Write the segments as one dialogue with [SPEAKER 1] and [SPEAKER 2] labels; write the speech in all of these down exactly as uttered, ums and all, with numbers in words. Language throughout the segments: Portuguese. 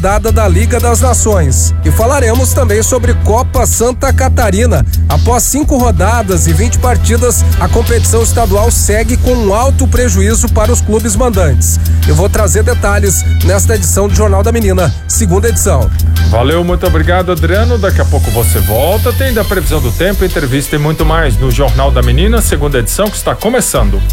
[SPEAKER 1] dada da Liga das Nações. E falaremos também sobre Copa Santa Catarina. Após cinco rodadas e vinte partidas, a competição estadual segue com um alto prejuízo para os clubes mandantes. Eu vou trazer detalhes nesta edição do Jornal da Menina, segunda edição.
[SPEAKER 2] Valeu, muito obrigado, Adriano. Daqui a pouco você volta. Tem da previsão do tempo, entrevista e muito mais no Jornal da Menina, segunda edição, que está começando.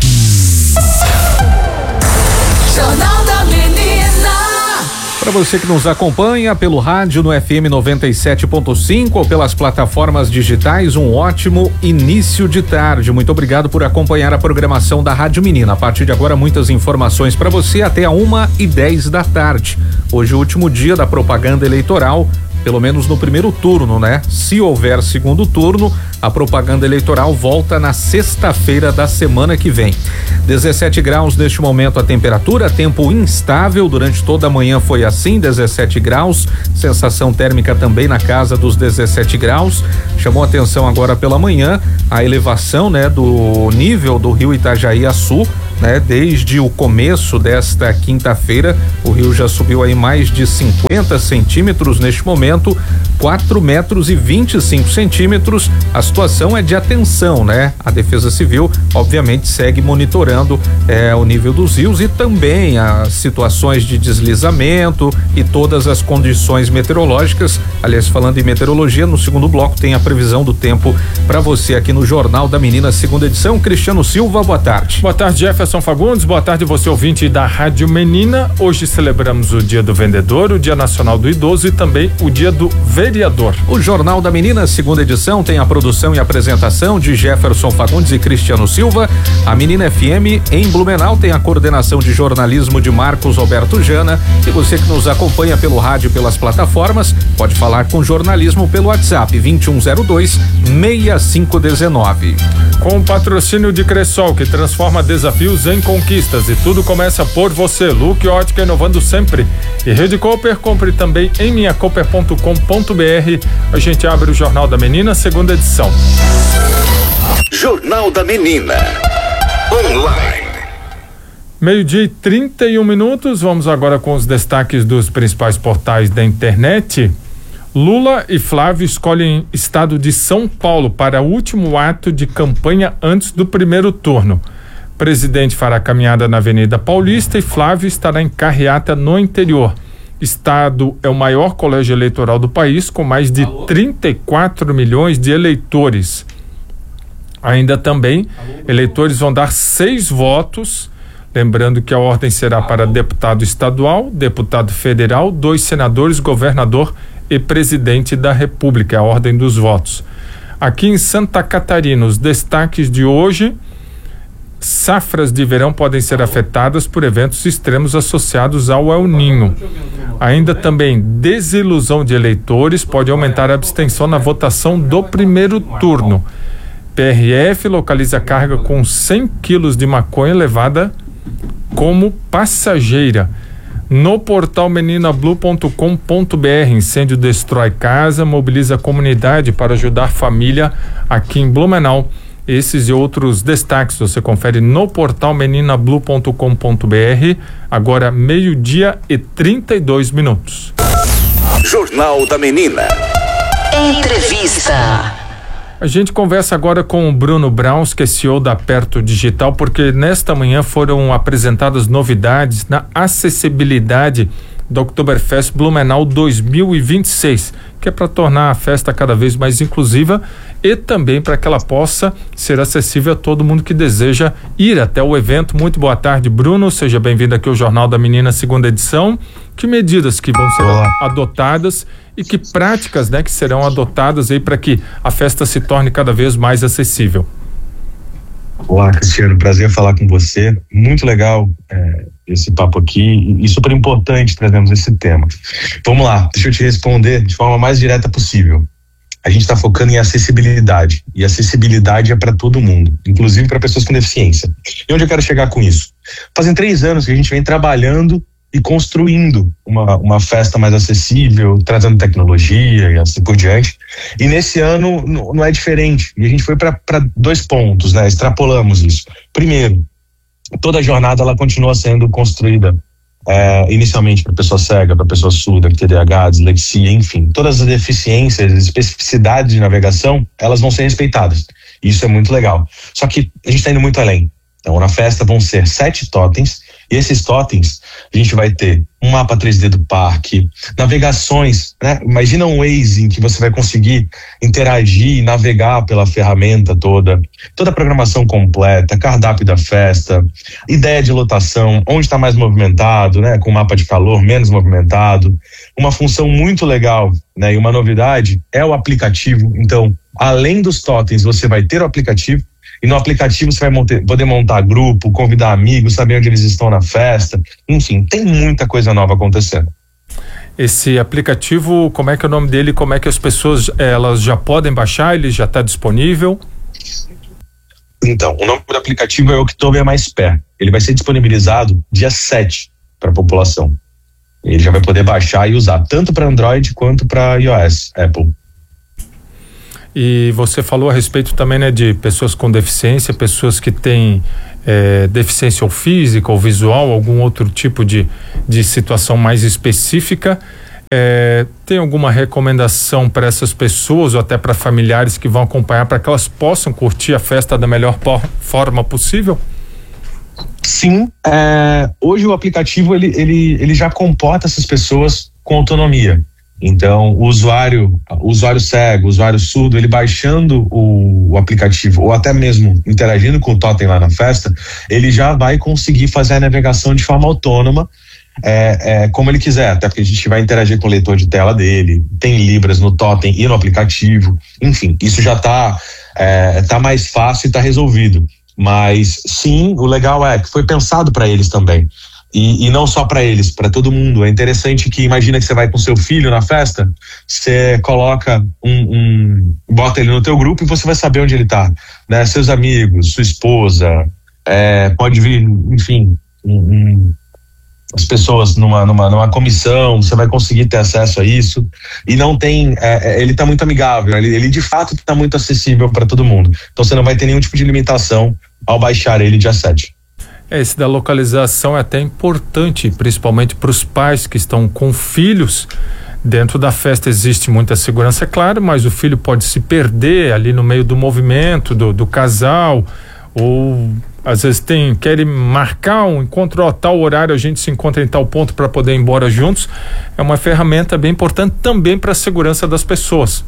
[SPEAKER 3] Jornal da Menina.
[SPEAKER 4] Para você que nos acompanha pelo rádio no F M noventa e sete ponto cinco ou pelas plataformas digitais, um ótimo início de tarde. Muito obrigado por acompanhar a programação da Rádio Menina. A partir de agora, muitas informações para você até a uma e dez da tarde. Hoje, o último dia da propaganda eleitoral, pelo menos no primeiro turno, né? Se houver segundo turno, a propaganda eleitoral volta na sexta-feira da semana que vem. dezessete graus neste momento a temperatura, tempo instável, durante toda a manhã foi assim, dezessete graus, sensação térmica também na casa dos dezessete graus. Chamou atenção agora pela manhã a elevação, né, do nível do rio Itajaí-Açu, né? Desde o começo desta quinta-feira, o rio já subiu aí mais de cinquenta centímetros, neste momento, quatro metros e vinte e cinco centímetros. A situação é de atenção, né? A Defesa Civil, obviamente, segue monitorando eh, o nível dos rios e também as situações de deslizamento e todas as condições meteorológicas. Aliás, falando em meteorologia, no segundo bloco tem a previsão do tempo para você aqui no Jornal da Menina, segunda edição. Cristiano Silva, boa tarde.
[SPEAKER 2] Boa tarde, Jefferson Fagundes. Boa tarde, você ouvinte da Rádio Menina. Hoje celebramos o Dia do Vendedor, o Dia Nacional do Idoso e também o Dia do Vereador.
[SPEAKER 4] O Jornal da Menina, segunda edição, tem a produção e apresentação de Jefferson Fagundes e Cristiano Silva. A Menina F M em Blumenau tem a coordenação de jornalismo de Marcos Roberto Jana. E você que nos acompanha pelo rádio e pelas plataformas, pode falar com jornalismo pelo WhatsApp vinte e um zero dois, seis cinco um nove.
[SPEAKER 2] Com o patrocínio de Cressol, que transforma desafios em conquistas, e tudo começa por você. Luque Ótica, inovando sempre. E Rede Cooper, compre também em minha cooper ponto com ponto b r. A gente abre o Jornal da Menina, segunda edição.
[SPEAKER 5] Jornal da Menina online.
[SPEAKER 2] Meio-dia e trinta e um minutos. Vamos agora com os destaques dos principais portais da internet. Lula e Flávio escolhem estado de São Paulo para o último ato de campanha antes do primeiro turno. Presidente fará caminhada na Avenida Paulista e Flávio estará em carreata no interior. Estado é o maior colégio eleitoral do país, com mais de trinta e quatro milhões de eleitores. Ainda também, eleitores vão dar seis votos. Lembrando que a ordem será para deputado estadual, deputado federal, dois senadores, governador e presidente da República, a ordem dos votos. Aqui em Santa Catarina, os destaques de hoje: safras de verão podem ser afetadas por eventos extremos associados ao El Ninho. Ainda também, desilusão de eleitores pode aumentar a abstenção na votação do primeiro turno. P R F localiza carga com cem quilos de maconha levada como passageira. No portal menina blue ponto com ponto b r, incêndio destrói casa, mobiliza a comunidade para ajudar família aqui em Blumenau. Esses e outros destaques você confere no portal menina blue ponto com ponto b r. Agora meio-dia e trinta e dois minutos.
[SPEAKER 5] Jornal da Menina.
[SPEAKER 3] Entrevista.
[SPEAKER 2] A gente conversa agora com o Bruno Brauns, que é C E O da Perto Digital, porque nesta manhã foram apresentadas novidades na acessibilidade do Oktoberfest Blumenau dois mil e vinte e seis, que é para tornar a festa cada vez mais inclusiva e também para que ela possa ser acessível a todo mundo que deseja ir até o evento. Muito boa tarde, Bruno, seja bem-vindo aqui ao Jornal da Menina, segunda edição. Que medidas que vão ser Olá. adotadas e que práticas, né, que serão adotadas aí para que a festa se torne cada vez mais acessível?
[SPEAKER 6] Olá, Cristiano, prazer falar com você. Muito legal é, esse papo aqui e super importante trazermos esse tema. Vamos lá, deixa eu te responder de forma mais direta possível. A gente está focando em acessibilidade, e acessibilidade é para todo mundo, inclusive para pessoas com deficiência. E onde eu quero chegar com isso? Fazem três anos que a gente vem trabalhando e construindo uma, uma festa mais acessível, trazendo tecnologia e assim por diante. E nesse ano não, não é diferente. E a gente foi para dois pontos, né? Extrapolamos isso. Primeiro, toda a jornada ela continua sendo construída é, inicialmente para pessoa cega, para pessoa surda, T D A H, dislexia, enfim, todas as deficiências, as especificidades de navegação, elas vão ser respeitadas. Isso é muito legal. Só que a gente está indo muito além. Então, na festa vão ser sete totens, e esses totens, a gente vai ter um mapa três D do parque, navegações, né? Imagina um Waze em que você vai conseguir interagir e navegar pela ferramenta toda, toda a programação completa, cardápio da festa, ideia de lotação, onde está mais movimentado, né? Com mapa de calor, menos movimentado. Uma função muito legal, né? E uma novidade é o aplicativo. Então, além dos totens, você vai ter o aplicativo. E no aplicativo você vai monter, poder montar grupo, convidar amigos, saber onde eles estão na festa. Enfim, tem muita coisa nova acontecendo.
[SPEAKER 2] Esse aplicativo, como é que é o nome dele? Como é que as pessoas, elas já podem baixar? Ele já está disponível?
[SPEAKER 6] Então, o nome do aplicativo é October Mais Pé. Ele vai ser disponibilizado dia sete para a população. Ele já vai poder baixar e usar tanto para Android quanto para iOS, Apple.
[SPEAKER 2] E você falou a respeito também, né, de pessoas com deficiência, pessoas que têm é, deficiência ou física ou visual, algum outro tipo de, de situação mais específica. É, tem alguma recomendação para essas pessoas ou até para familiares que vão acompanhar para que elas possam curtir a festa da melhor por, forma possível?
[SPEAKER 6] Sim, é, hoje o aplicativo ele, ele, ele já comporta essas pessoas com autonomia. Então, o usuário, o usuário cego, o usuário surdo, ele baixando o, o aplicativo ou até mesmo interagindo com o totem lá na festa, ele já vai conseguir fazer a navegação de forma autônoma, é, é, como ele quiser, até porque a gente vai interagir com o leitor de tela dele, tem libras no totem e no aplicativo, enfim, isso já está é, tá mais fácil e está resolvido. Mas sim, o legal é que foi pensado para eles também. E, e não só para eles, para todo mundo. É interessante que imagina que você vai com seu filho na festa, você coloca um, um bota ele no teu grupo e você vai saber onde ele tá, né? Seus amigos, sua esposa, é, pode vir, enfim, um, um, as pessoas numa, numa, numa comissão, você vai conseguir ter acesso a isso. E não tem, é, ele tá muito amigável, ele, ele de fato tá muito acessível para todo mundo. Então você não vai ter nenhum tipo de limitação ao baixar ele dia sete.
[SPEAKER 2] Esse da localização é até importante, principalmente para os pais que estão com filhos. Dentro da festa existe muita segurança, é claro, mas o filho pode se perder ali no meio do movimento do, do casal, ou às vezes tem, querem marcar um encontro a tal horário, a gente se encontra em tal ponto para poder ir embora juntos. É uma ferramenta bem importante também para a segurança das pessoas.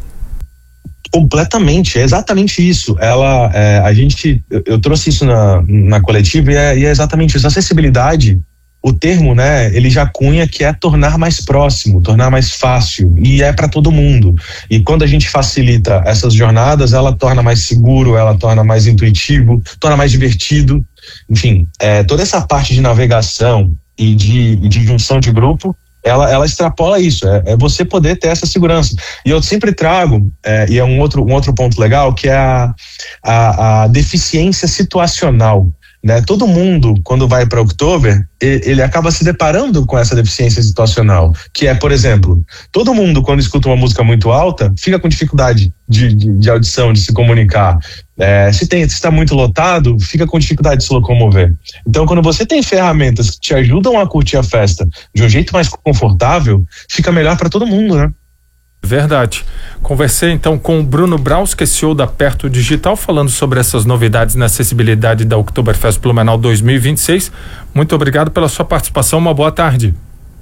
[SPEAKER 6] Completamente, é exatamente isso. Ela, é, a gente, eu, eu trouxe isso na, na coletiva e é, e é exatamente isso. Acessibilidade, o termo, né, ele já cunha que é tornar mais próximo, tornar mais fácil, e é para todo mundo. E quando a gente facilita essas jornadas, ela torna mais seguro, ela torna mais intuitivo, torna mais divertido. Enfim, é, toda essa parte de navegação e de, de junção de grupo, Ela, ela extrapola isso, é, é você poder ter essa segurança. E eu sempre trago, é, e é um outro, um outro ponto legal, que é a, a, a deficiência situacional. Né? Todo mundo, quando vai para October, ele acaba se deparando com essa deficiência situacional, que é, por exemplo, todo mundo, quando escuta uma música muito alta, fica com dificuldade de, de, de audição, de se comunicar. É, se tem, se está muito lotado, fica com dificuldade de se locomover. Então, quando você tem ferramentas que te ajudam a curtir a festa de um jeito mais confortável, fica melhor para todo mundo, né?
[SPEAKER 2] Verdade. Conversei então com o Bruno Braus, que é C E O da Perto Digital, falando sobre essas novidades na acessibilidade da Oktoberfest Blumenau dois mil e vinte e seis. Muito obrigado pela sua participação, uma boa tarde.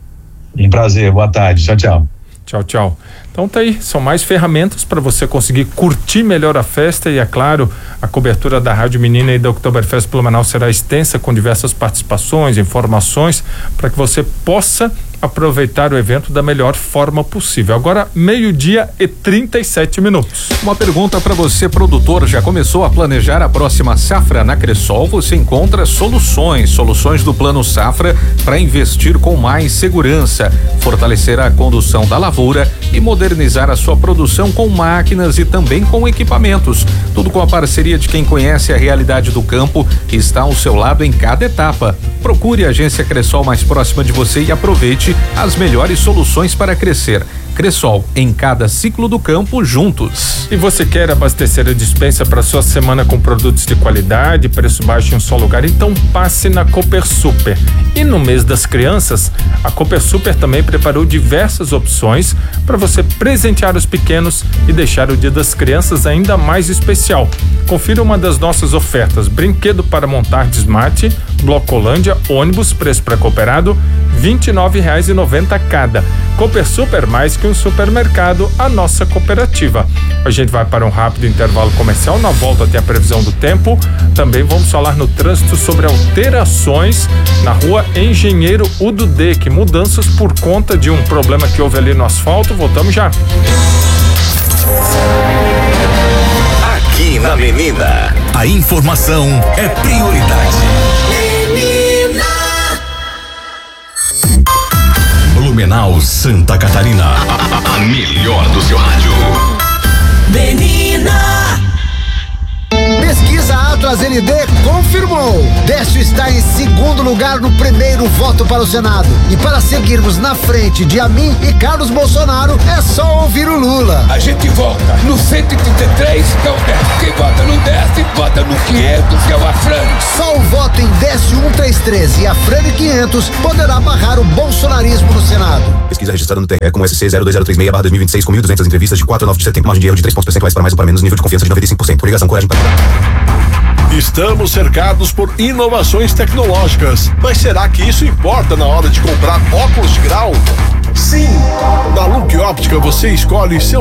[SPEAKER 6] Um prazer, boa tarde, tchau, tchau.
[SPEAKER 2] Tchau, tchau. Então tá aí, são mais ferramentas para você conseguir curtir melhor a festa e, é claro, a cobertura da Rádio Menina e da Oktoberfest Blumenau será extensa com diversas participações, informações, para que você possa aproveitar o evento da melhor forma possível. Agora, meio-dia e trinta e sete minutos.
[SPEAKER 4] Uma pergunta para você, produtor, já começou a planejar a próxima safra? Na Cressol você encontra soluções, soluções do Plano Safra para investir com mais segurança, fortalecer a condução da lavoura e modernizar a sua produção com máquinas e também com equipamentos. Tudo com a parceria de quem conhece a realidade do campo e está ao seu lado em cada etapa. Procure a agência Cressol mais próxima de você e aproveite as melhores soluções para crescer. Cressol, em cada ciclo do campo, juntos.
[SPEAKER 2] E você quer abastecer a despensa para sua semana com produtos de qualidade, preço baixo em um só lugar? Então passe na Cooper Super. E no mês das crianças, a Cooper Super também preparou diversas opções para você presentear os pequenos e deixar o Dia das Crianças ainda mais especial. Confira uma das nossas ofertas: brinquedo para montar de Smart, Blocolândia, ônibus, preço pré-cooperado, vinte e nove reais e noventa centavos cada. Cooper Super, mais que um supermercado, a nossa cooperativa. A gente vai para um rápido intervalo comercial. Na volta tem a previsão do tempo. Também vamos falar no trânsito sobre alterações na rua Engenheiro Udo Deck, mudanças por conta de um problema que houve ali no asfalto. Voltamos já.
[SPEAKER 5] Aqui na Menina, a informação é prioridade.
[SPEAKER 3] Menina.
[SPEAKER 5] Blumenau, Santa Catarina. A, a melhor do seu rádio.
[SPEAKER 3] Menina.
[SPEAKER 7] Pesquisa Atlas N D confirmou. Décio está em segundo lugar no primeiro voto para o Senado. E para seguirmos na frente de Amin e Carlos Bolsonaro, é só ouvir o Lula.
[SPEAKER 8] A gente vota no cento e trinta e três, que é o Décio. Quem vota no Décio, vota no quinhentos, que é o Afrânio.
[SPEAKER 7] Só o voto em Décio cento e trinta e três e Afrânio quinhentos poderá barrar o bolsonarismo no Senado.
[SPEAKER 9] Pesquisa registrada no T R E com S C zero dois zero três seis barra dois mil e vinte e seis com mil e duzentas entrevistas de quatro a nove de setembro, margem de erro de três pontos percentuais para mais ou para menos, nível de confiança de noventa e cinco por cento. Ligação, coragem para...
[SPEAKER 10] Estamos cercados por inovações tecnológicas, mas será que isso importa na hora de comprar óculos de grau? Sim! Na Look Óptica você escolhe seu